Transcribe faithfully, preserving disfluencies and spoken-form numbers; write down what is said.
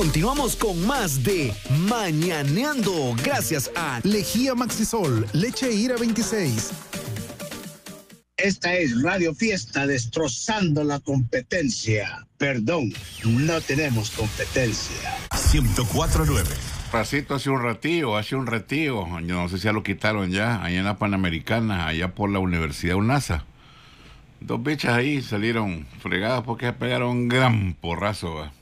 Continuamos con más de Mañaneando, gracias a Lejía Maxisol, leche Ira veintiséis. Esta es Radio Fiesta destrozando la competencia. Perdón, no tenemos competencia. ciento cuatro punto nueve. Pasito hace un ratillo, hace un ratillo, yo no sé si ya lo quitaron ya, allá en la Panamericana, allá por la Universidad UNASA. Dos bichas ahí salieron fregadas porque se pegaron un gran porrazo, ¿va?